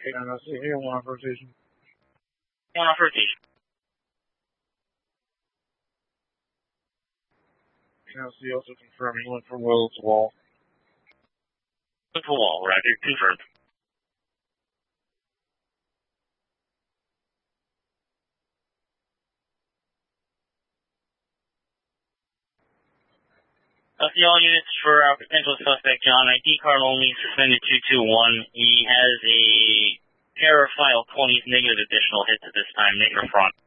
And I see here one on first station. One on first station. And I see also confirming one from Will to Wall. To Wall, roger, confirmed. All units for our potential suspect, John. ID card only, suspended 221. He has a pair of file 20s negative additional hits at this time, negative front.